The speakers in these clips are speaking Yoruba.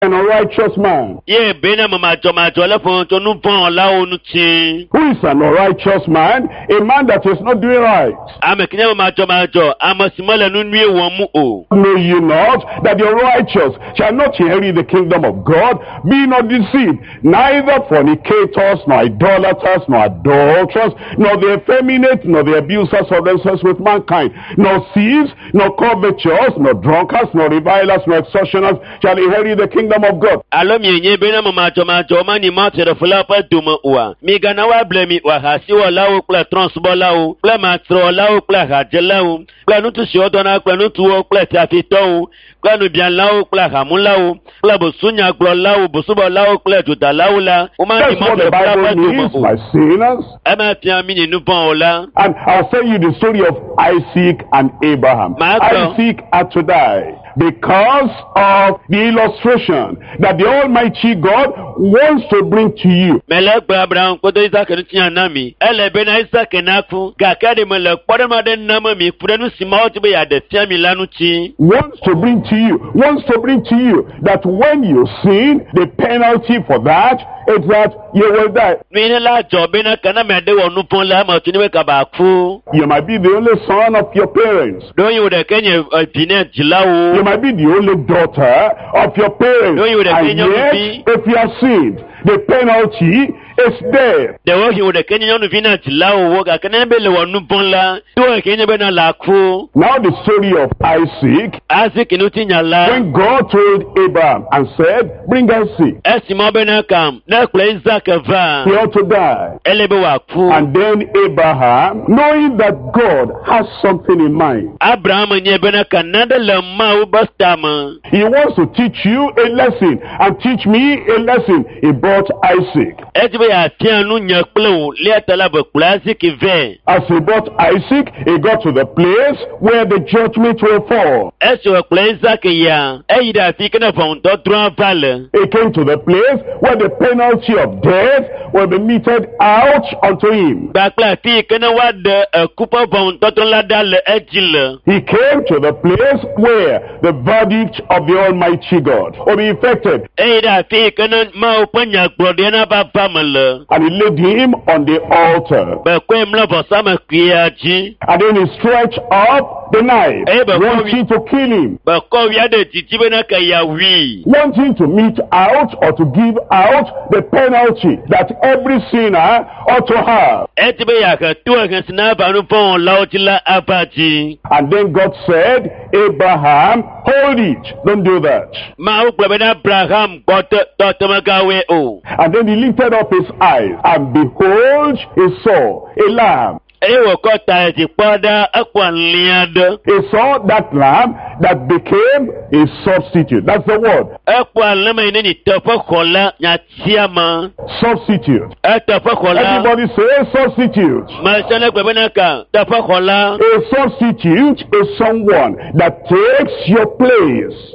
An unrighteous man. Ye bena mama jomajo le fun to nu pon la onu ti. Who is an unrighteous man? A man that is not doing right. Amekine mama jomajo amasimole nu nwie won mu o. Know ye not that the righteous shall not inherit the kingdom of God? Be not deceived, neither fornicators, nor idolaters, nor adulterers, nor the effeminate, nor the abusers of themselves with mankind, nor thieves, nor covetous, nor drunkards, nor revilers, nor extortioners shall inherit the kingdom of God. Alo mienye bena mama jomajo mani matere fula pa duma uwa. Mi gana wa blemi wa hasi wa lao kla transbo lao, kla matro lao kla hajela kla nutu shiodona kla nutu o kla tiafito kla nu bian lao kla hamun lao, kla bosunya kla lao bosubo lao kla juda lao la. That's what the Bible means by sinners. Ama pia mini nupon ola. And I'll tell you the story of Isaac and Abraham. Isaac had to die because of the illustration that the Almighty God wants to bring to you. Abraham kodo Isaac ntianami. Ele bena Isaac nafu. Gakade mele kwadema den namami fudenu simao tibe ya defia milanu ti. Wants to bring to you that when you sin, the penalty for that is that you will die. You might be the only son of your parents. You might be the only daughter of your parents. And yet, if you have sinned, the penalty is death. Now the story of Isaac. When God told Abraham and said, bring Isaac, he ought to die. And then Abraham, knowing that God has something in mind, he wants to teach you a lesson and teach me a lesson. He brought Isaac. As he brought Isaac, he got to the place where the judgment will fall. He came to the place where the penalty of death will be meted out unto him. He came to the place where the verdict of the Almighty God will be effected. And he laid him on the altar. And then he stretched up the knife, wanting to kill him, wanting to mete out or to give out the penalty that every sinner ought to have. And then God said, Abraham, hold it, don't do that. And then he lifted up his eyes, and behold, he saw a lamb. He saw that lamb that became a substitute. That's the word. Substitute. Everybody say substitute. A substitute is someone that takes your place.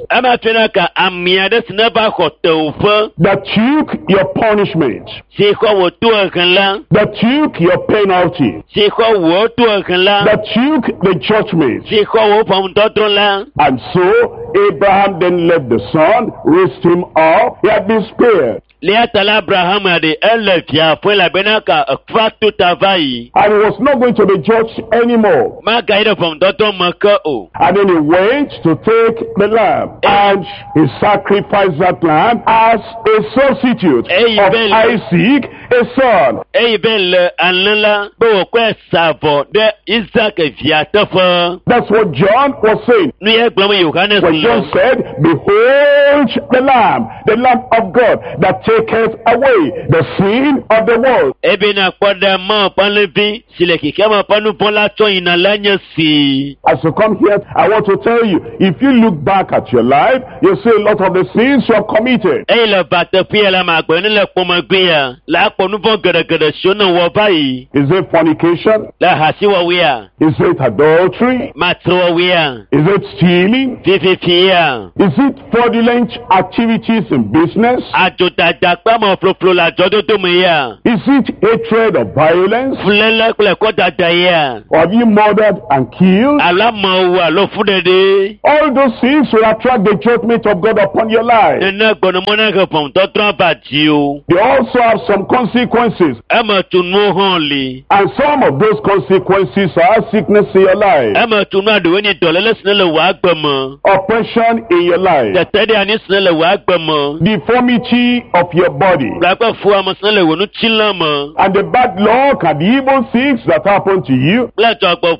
That took your punishment. That took your penalty. That took the judgment. And so Abraham then left the son, raised him up. He had been spared. And he was not going to be judged anymore. And then he went to take the lamb, and he sacrificed that lamb as a substitute of Isaac, his son. That's what John was saying. When John said, behold the lamb of God that taketh away the sin of the world. As you come here, I want to tell you, if you look back at your life, you see a lot of the sins you have committed. Is it fornication? Is it adultery? Is it stealing? Is it fraudulent activities in business? Àdàpẹ́ mọ̀ floflo la jọ́dún tó mi yá. Is it hatred of violence? Fúlẹ́lẹ́ kúlẹ̀ kọ́ dada yá. Or have you murdered and killed? Alámọ̀ wà ló fún dẹ́dẹ́. All those things will attract the judgment of God upon your life. Nínú gbọ̀nàmọ́nà kan fọ̀n tó tún àbàtì o. They also have some consequences. Ẹ mọ̀ tunu hàn lè. And some of those consequences are sickness in your life, Ẹ mọ̀ tunu àdéhùn ní dọ̀lẹ́lẹ́ sinilẹ̀ wà gbẹ̀mọ̀. oppression in your life, Tẹ̀tẹ̀dẹ̀ àní sinilẹ̀ wà gbẹ̀mọ̀. deformity of your body, Làpẹ́ fún àmọ̀ sinilẹ̀ wọnú tìlẹ̀ mọ̀. and the bad luck and the evil things that happen to you. Pílẹ̀tọ̀gbọ̀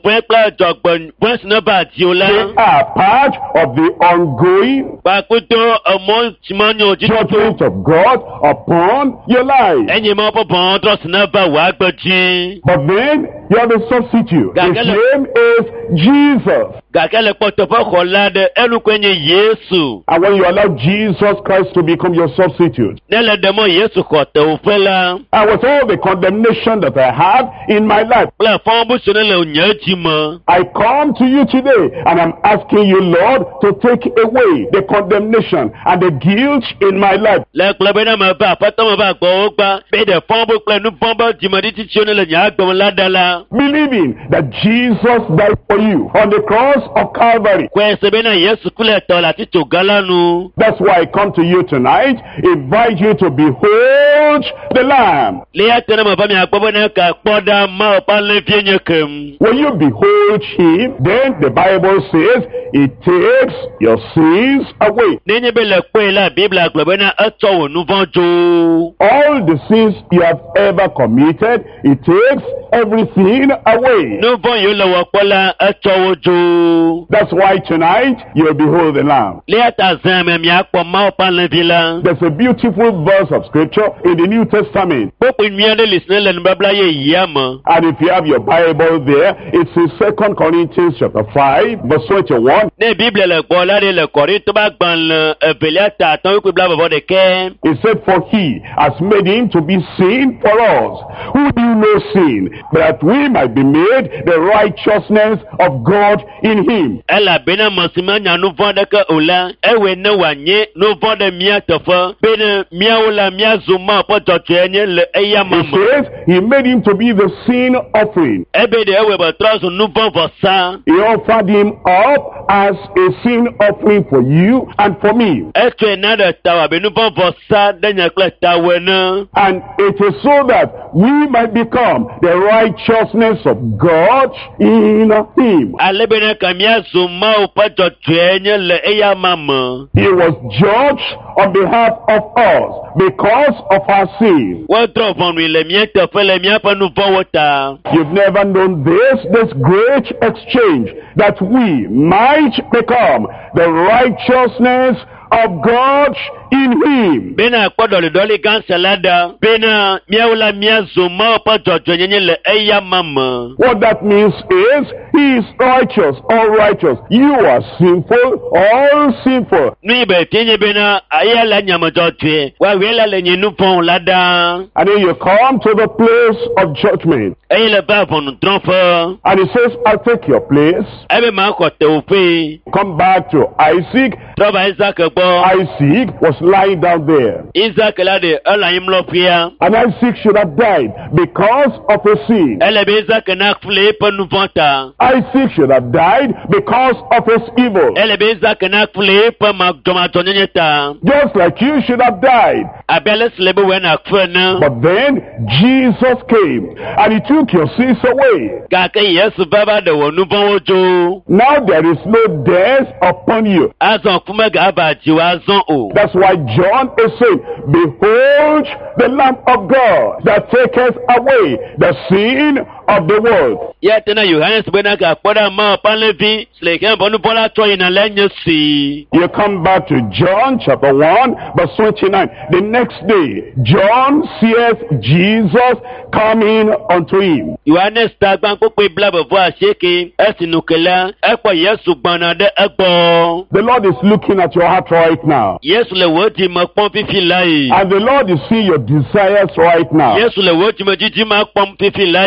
fún sinilẹ̀ bàtì o la. They are part of the ongoing Pàkútó ọmọ tìmọ̀nyọ̀ òjijì. judgment of God upon your life. Ẹ̀yin mọ̀ pọ̀pọ̀ ọ̀dọ̀ sinilẹ̀ bá wà gbẹ̀jì. But then you have a substitute. His Gàgẹ́lẹ̀. name is Jesus. Gàkẹ́lẹ̀ pọ̀tọ̀fọ̀ kọ̀ọ̀lá dẹ ẹnukọ̀ ẹ̀yẹ Yéésù. And when you allow Jesus Christ to become your substitute, Nílẹ̀ dẹ̀mọ̀ Yéésù kọ̀tẹ̀ òfẹ́ la. and with all the condemnation that I have in my life, Pílẹ̀ fọ́n bó ṣe nílẹ̀ ònyẹ́ jì mọ́. I come to you today and I'm asking you, Lord, to take away the condemnation and the guilt in my life. Lẹ́kùlẹ̀ bẹ́ẹ̀ náà máa bá àpáta máa bá àgbọ̀ ó gbá. Bẹ́ẹ̀ dẹ̀ fọ́n bó pẹ̀lú ní fọ́n bá jìmọ̀ ní títí onílẹ̀ yẹn àgbọ̀n ládàlá. Believing that Jesus died for you on the cross of Calvary. Kọ́ ẹsẹ̀ bẹ́ẹ̀ náà Yéésù kúlẹ̀ tọ̀ láti tò gálánu. That's why I come to you tonight, invite you to behold the Lamb. Léyà tẹ́lẹ̀ mọ̀ bá mi àgbọ̀bọ̀ náà kà pọ́dà máa ọ̀pá lẹ́fí ẹ̀yẹ kẹ̀m. When you behold him, then the Bible says it takes your sins away. Níyìn bẹ́ẹ̀ lẹ̀ pé la Bíbélì àgbẹ̀bẹ̀ náà ẹ̀ tọ̀ wò nú fọ́n jò. All the sins you have ever committed, it takes everything away. Nú fọ́n yóò lọ́wọ́ pọ́lá ẹ̀ tọ̀ wò jò. That's why tonight you'll behold the Lamb. Léyà tà zẹ́ mẹ́mí àpọ̀ máa ọ̀pá lẹ́fí la. There's a beautiful verse of scripture in the New Testament. Pópin mìíràn lè sinẹ́ lẹ́nu bábélà yẹ ìyá mọ́. And if you have your Bible there, it's in 2 Corinthians chapter 5, verse 21. Ní Bíbélì lẹ̀ gbọ́ láre lẹ̀ kọ̀rí tó bá gbọ̀n lẹ̀ ẹ̀fẹ̀lẹ́ àtàtàn wípé bílá bàbá dẹ̀ kẹ́. It said, for he has made him to be sin for us, who knew no sin, that we might be made the righteousness of God in him. Ẹ là bẹ́ẹ̀ náà mọ̀ sí máa nyà nú fọ́n dẹ́kẹ́ òla. Ẹ wẹ̀ ní wà nyé nú fọ́n dẹ̀ mìíràn tọ̀fọ́. Bẹ́ẹ̀ ni mìíràn la mìíràn zùn máa pọ̀ tọ̀tọ̀ ẹ̀ nyé lẹ̀ ẹ̀ yá máa It mọ̀. says he made him to be the sin offering. Ẹ bẹ́ẹ̀ dẹ̀ ẹ wẹ̀ bọ̀ tọ́sùn nú fọ́n fọ̀ sá. He offered him up as a sin offering for you and for me. Ẹ tún ẹ̀ náà dẹ̀ ta wà bẹ́ẹ̀ nú fọ́n fọ̀ sá dẹ́nyẹ̀ kílẹ̀ ta wẹ̀ náà. And it is so that we might become the righteousness of God in him. Alẹ́ bẹ́ẹ̀ náà kàmíà zùn máa pọ̀ tọ̀tọ̀ ẹ̀ nyé lẹ̀ ẹ̀ yá máa mọ̀. He was judged on behalf of us because of our sin. Wọ́n tọ̀ fọ̀nù ilẹ̀ mìíràn tẹ̀fẹ́ lẹ̀ mìíràn fẹ́ nú fọ́n wọ́n ta. You've never known this great exchange, that we might become the righteousness of God in him. Bẹ́ẹ̀ náà gbọ́dọ̀ lè dọ́lé gánsẹ̀ ládàá. Bẹ́ẹ̀ náà mìíràn la mìíràn zùn máa pọ̀ tọ̀tọ̀ ẹ̀ nyé lẹ̀ ẹ̀ yá máa mọ̀. What that means is he is righteous, all righteous. You are sinful, all sinful. Ní ibẹ̀ tí ń yé bẹ́ẹ̀ náà ayé la nyàmọ̀tọ̀ tuẹ̀. Wà wíyẹ́ la lè yẹn nú fọ́n ládàá. And then you come to the place of judgment. Ẹ̀yin lè bá fọ̀nù tán fọ́. And he says, I'll take your place. Ẹ bẹ́ẹ̀ máa kọ̀ tẹ̀ òfin. Come back to Isaac. Trọ́bà Isaac gbọ́. Isaac was lying down there. Isaac láde ọ̀là yín lọ fìyà. And Isaac should have died because of his sin. Ẹlẹ́bí Isaac náà filẹ̀ pẹ̀lú fọ́ntà. Isaac should have died because of his evil. Ẹlẹ́bí Isaac náà filẹ̀ pẹ̀lú jọmọ̀tọ̀ nyẹ́nyẹ́ ta. Just like you should have died. Abẹ́lẹ́ sílẹ̀ bí wẹ́n náà fẹ́ náà. But then Jesus came and he took your sins away. Kàkẹ́ Yẹ́sù bá bá dẹ̀wọ̀ nú fọ́n wọ́n jó. Now there is no death upon you. Azàn fún mẹ́gà àbàjì wa zán o. That's why John is saying, behold the Lamb of God that taketh away the sin of the world. Yẹ́ tẹ́nà Yohanes bẹ́ẹ̀ náà kà pọ́dà máa pánlẹ́fín sílẹ̀kẹ́ bọ́nú bọ́lá tọ́ yìí nà lẹ́yìn sí. You come back to John chapter 1 verse 29. The next day, John seeth Jesus coming unto him. Yohanes ta gbáǹkó pé bílábọ̀ fún àṣekè ẹ̀sìn nùkẹ́lá ẹ̀pọ̀ Yẹ́sù gbọ̀nà dẹ́ ẹ̀gbọ́. The Lord is looking at your heart right now. Yẹ́sù lè wò ó ti mọ pọ́n fífi láyè. And the Lord is seeing your desires right now. Yẹ́sù lè wò ó ti mọ jíjí máa pọ́n fífi láyè.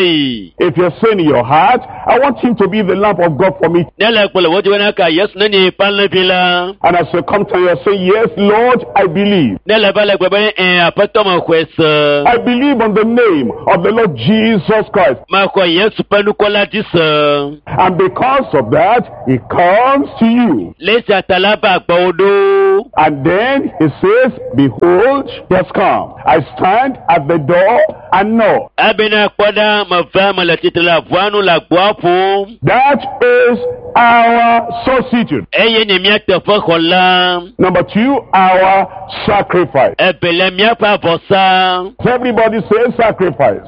If you're saying in your heart, I want him to be the lamp of God for me. Nela kpọlọ wọ́n ti wọ́n n'aka Yesu n'enye panle bi la. And as you come to you, say, yes, Lord, I believe. Nela balẹ̀ gbẹ̀bẹ̀ apẹtọ ma kọ ẹsẹ̀. I believe on the name of the Lord Jesus Christ. Ma kọ Yesu pẹ̀lú kọ́lá jísẹ̀. And because of that, he comes to you. Lẹ́sẹ̀ àtàlábà àgbà odò. And then he says, behold, he has come. I stand at the door and knock. Abena kpọ́dá ma fẹ́ ma lẹ títí la buanu la gbọ́ fún. That is our substitute. Eye ni mía tẹ̀fọ́ kọ la. Number 2, our sacrifice. Ẹbẹ̀lẹ̀ mía fẹ́ àbọ̀sá. Everybody says sacrifice.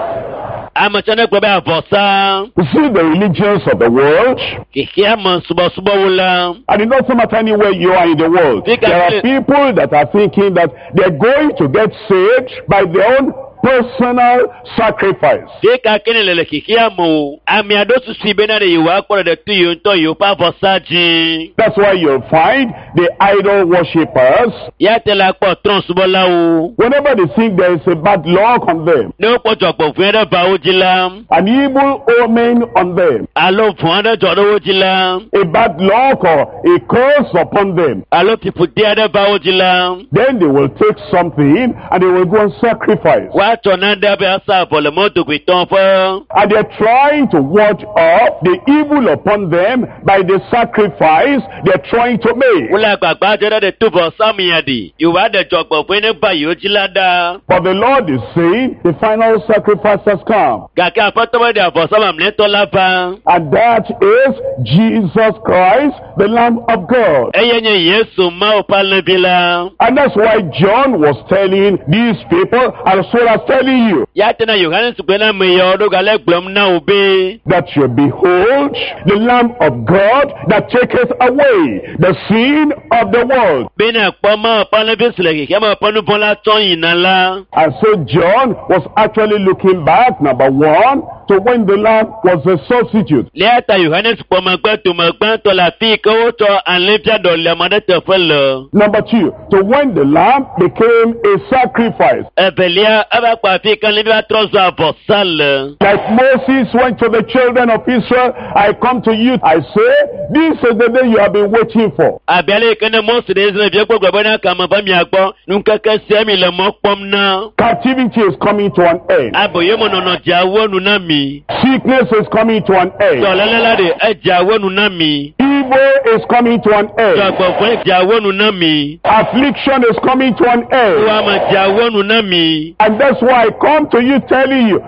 Amọ̀tsánẹ́ gbọ́ bẹ́ àbọ̀sá. You see the religions of the world, Kìkì àmọ̀ subọ̀subọ̀ wo la. and it doesn't matter anywhere you are in the world. There are people that are thinking that they're going to get saved by their own personal sacrifice. Dika kene lele kìkì àmọ̀. Àmì àdótú sí ibẹ̀ náà lè yíwá kọ́rọ̀ dẹ̀ tu yóò tọ́ yóò pa àbọ̀sá jìn. That's why you'll find the idol worshippers, Yàtẹ̀lá pọ̀ tán subọ̀ la o. whenever they think there is a bad luck on them, Ní o pọ̀jọ̀ pọ̀ fún ẹ̀rẹ́ bá o jí la. an evil omen on them, Alo fún ẹ̀rẹ́ jọ̀dọ̀ o jí la. a bad luck or a curse upon them, Alo ti fún dé ẹ̀rẹ́ bá o jí la. then they will take something and they will go and sacrifice. Wàá tọ̀ náà dábẹ́ àṣà àbọ̀lẹ̀ mọ́tò kò tán fẹ́. And they're trying to ward off the evil upon them by the sacrifice they're trying to make. Wúlẹ̀ àgbàgbà jẹ́rẹ́ de túbọ̀ sámìyàdì. Yorùbá dẹ̀ jọ̀gbọ̀ fún ẹni báyìí ó jí ládàá. But the Lord is saying the final sacrifice has come. Gàkẹ́ àfọ́tọ́wọ́ dẹ̀ àbọ̀sámà mìíràn lábá. And that is Jesus Christ, the Lamb of God. Ẹyẹ yẹn Yéésù máa ò palẹ̀ bí la. And that's why John was telling these people, and so I was telling you, Yàtẹ̀ náà Yohane sùgbẹ́ náà mi yọ ọdún galẹ̀ gbẹ̀m náà ò bẹ́. that you behold the Lamb of God that taketh away the sin of the world. Bẹ́ẹ̀ni àpọ̀ máa palẹ̀ bí sílẹ̀ kìkẹ́ máa pọ́nú bọ́lá tán yìí náà la. And so John was actually looking back, number 1, to when the Lamb was a substitute. Lẹ́yàtà Yohane sùpọ̀ máa gbẹ́ tó máa gbẹ́ tó la fi kówó tọ àlẹ́bíàdọ̀ lẹ́mọdé tẹ̀fẹ́ lọ. Number 2, to when the Lamb became a sacrifice. Ẹ̀bẹ̀lẹ́à abápa fi kan níbi àtúrọ̀sọ àbọ̀ sálẹ̀. Like Moses went to the children of Israel, I come to you, I say, this is the day you have been waiting for. Àbíálẹ̀ ìkànnì mọ́sí ní ìsìnlẹ̀ ìfẹ́ gbogbo ẹ̀bọ́n náà kà máa bá mi àgbọ̀ nùkẹ́kẹ́ sẹ́mi lẹ̀ mọ́ pọ́m náà. Captivity is coming to an end. Àbòyé mọ̀ nànà jà wọ́nu náà mi. Sickness is coming to an end. Tọ̀lẹ́lẹ́láde ẹ̀jà wọ́nu náà mi. Evil is coming to an end. Tọ̀gbọ̀fọ́ ẹ̀jà wọ́nu náà mi. Affliction is coming to an end. Wọ́n máa jà wọ́nu náà mi. And that's why I come to you telling you,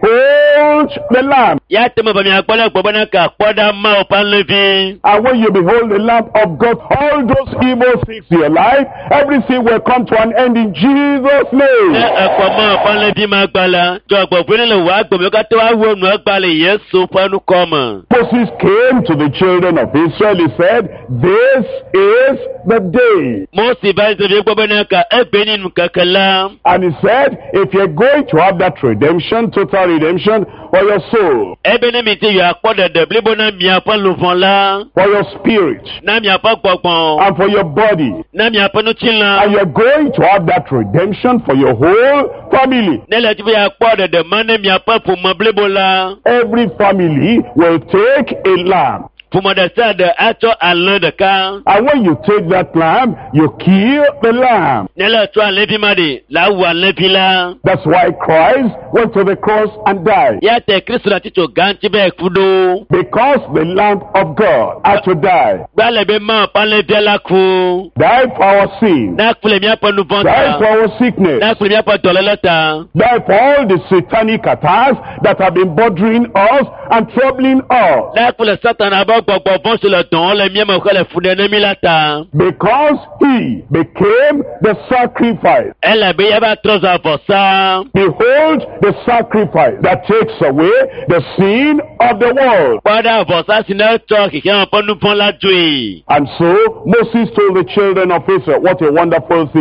behold the Lamb. Yàtẹ̀ mọ̀ bàmí àgbọ̀lẹ̀ gbọ̀bọ́n náà kà pọ́dà máa ọ̀pá lẹ́fí. And when you behold the Lamb of God, all those evil things in your life, everything will come to an end in Jesus' name. Ẹ̀kọ́ máa ọ̀pá lẹ́fí máa gbala. Tọ̀gbọ̀fọ́ nílẹ̀ wàá gbọ̀mí ká tó wá wọnú ẹgbàlẹ̀ Yéésù fẹ́nu kọ́ mọ̀. Moses came to the children of Israel, he said, this is the day. Mọ́sí bá ṣe fi gbọ́bọ́n náà kà ẹgbẹ́ nínú kẹ̀kẹ́ la. And he said, if you're going to have that redemption, total redemption, for your soul, Ẹbẹ̀ náà mi ti yọ àpọ̀ dẹ̀dẹ̀ bíbó náà mi àpọ̀ lò fún la. for your spirit, Náà mi àpọ̀ gbọ̀gbọ̀n. and for your body, Náà mi àpọ̀ nù tí la. and you're going to have that redemption for your whole family. Nílẹ̀ tí fi àpọ̀ dẹ̀dẹ̀ máa náà mi àpọ̀ fún mọ́ bíbó la. Every family will take a lamb. Fumodesa de ato alon de ka. And when you take that lamb, you kill the lamb. Nela to alepi madi la wa alepi la. That's why Christ went to the cross and died. Ya te Kristo la tito ganti be kudo. Because the Lamb of God had to die. Gbale be ma panle de la ku. Die for our sin. Na kule mi apa nu Die for bonta. our sickness. Na kule mi apa doleleta. Die for all the satanic attacks that have been bothering us and troubling us. Na kule satan aba gbogbo bon se le don le mi ma kole fude ne mi lata. Because he became the sacrifice. Ela be ya ba troza bosa. Behold the sacrifice that takes away the sin of the world. Pada bosa sinel to ki kan ponu pon la jui. And so Moses told the children of Israel, what a wonderful thing.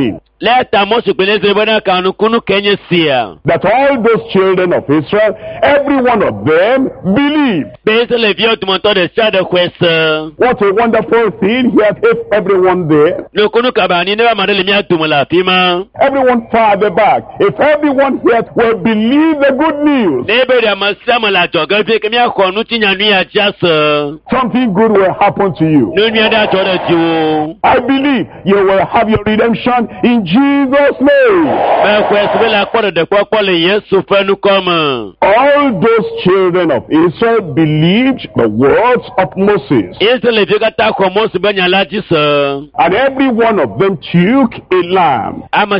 Lẹ́tà Mọ́sù pèlè ṣe bọ́dá kanu kunu kẹ́nyẹ sí à. that all those children of Israel, every one of them believed. Bẹ́sẹ̀ lè fi ọ̀túnmọ̀tọ́ dẹ̀ ṣáàdẹ̀ kwẹ́sẹ̀. What a wonderful thing here if everyone there, Lókunu kàbàní ní bàmàdé lèmi àtùmọ̀lá fi mọ́. everyone far at the back, if everyone here will believe the good news, N'ebèrè àmọ́ sàmùlà jọ̀gẹ́ fi kẹ́mi àkọ́nù tí yàn ní àjà sọ. something good will happen to you. Nínú ẹ̀dá àjọ rẹ̀ ti wo. I believe you will have your redemption in Jesus' name. Bẹ́ẹ̀ kọ́ ẹ̀sìn bẹ́ẹ̀ la kọ́ dẹ̀dẹ̀ pọ́pọ́ lè yẹn sùn fẹ́nu kọ́ mọ̀. All those children of Israel believed the words of Moses, Ìsèlè fi kata kọ́ Mọ́sù bẹ́ẹ̀ yàn láti sọ. and every one of them took a lamb. Àmọ́